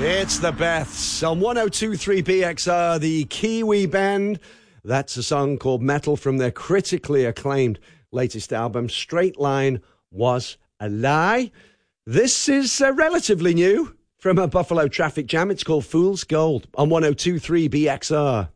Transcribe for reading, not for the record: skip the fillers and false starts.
It's the Beths on 102.3 BXR, the Kiwi Band. That's a song called Metal from their critically acclaimed latest album, Straight Line Was a Lie. This is relatively new from a Buffalo Traffic Jam. It's called Fool's Gold on 102.3 BXR.